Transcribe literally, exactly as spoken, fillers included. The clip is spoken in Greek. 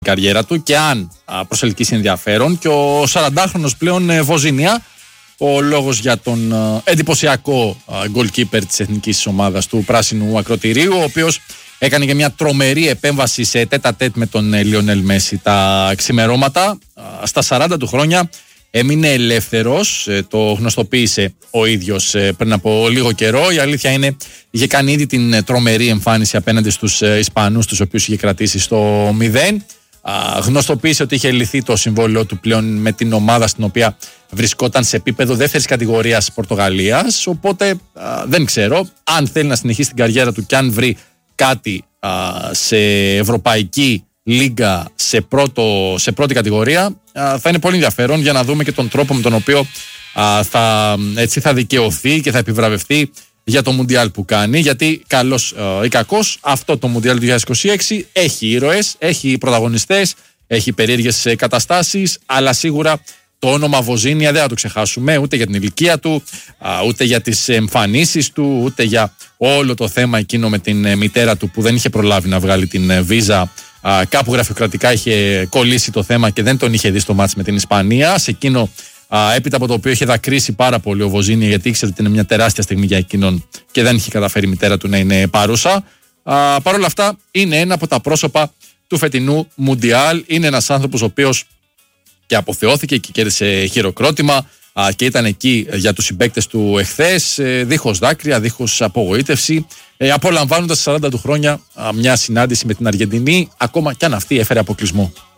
καριέρα του και αν προσελκύσει ενδιαφέρον. Και ο σαραντάχρονος πλέον Βοζίνια, ο λόγος για τον εντυπωσιακό goalkeeper της εθνικής ομάδας του πράσινου ακροτηρίου, ο οποίος έκανε και μια τρομερή επέμβαση σε τέτα τέτ με τον Λιονέλ Μέση τα ξημερώματα. Στα σαράντα του χρόνια έμεινε ελεύθερος, το γνωστοποίησε ο ίδιος πριν από λίγο καιρό. Η αλήθεια είναι, είχε κάνει ήδη την τρομερή εμφάνιση απέναντι στους Ισπανούς, τους οποίους είχε κρατήσει στο μηδέν. Γνωστοποίησε ότι είχε λυθεί το συμβόλαιο του πλέον με την ομάδα στην οποία βρισκόταν σε επίπεδο δεύτερης κατηγορίας Πορτογαλίας. Οπότε α, δεν ξέρω αν θέλει να συνεχίσει την καριέρα του και αν βρει κάτι α, σε ευρωπαϊκή λίγκα, σε, πρώτο, σε πρώτη κατηγορία, α, θα είναι πολύ ενδιαφέρον για να δούμε και τον τρόπο με τον οποίο α, θα, έτσι θα δικαιωθεί και θα επιβραβευτεί για το Μουντιάλ που κάνει. Γιατί καλός ή κακός, αυτό το Μουντιάλ του δύο χιλιάδες είκοσι έξι έχει ήρωες, έχει πρωταγωνιστές, έχει περίεργες καταστάσεις, αλλά σίγουρα το όνομα Βοζίνια δεν θα το ξεχάσουμε ούτε για την ηλικία του, ούτε για τις εμφανίσεις του, ούτε για όλο το θέμα εκείνο με την μητέρα του που δεν είχε προλάβει να βγάλει την βίζα. Κάπου γραφειοκρατικά είχε κολλήσει το θέμα και δεν τον είχε δει στο μάτς με την Ισπανία. Σε εκείνο, έπειτα από το οποίο είχε δακρύσει πάρα πολύ ο Βοζίνια, γιατί ήξερε ότι είναι μια τεράστια στιγμή για εκείνον και δεν είχε καταφέρει η μητέρα του να είναι παρούσα. Παρ' όλα αυτά, είναι ένα από τα πρόσωπα του φετινού Μουντιάλ. Είναι ένας άνθρωπος ο οποίος και αποθεώθηκε και κέρδισε χειροκρότημα και ήταν εκεί για τους συμπαίκτες του εχθές, δίχως δάκρυα, δίχως απογοήτευση, απολαμβάνοντας σαράντα του χρόνια μια συνάντηση με την Αργεντινή, ακόμα κι αν αυτή έφερε αποκλεισμό.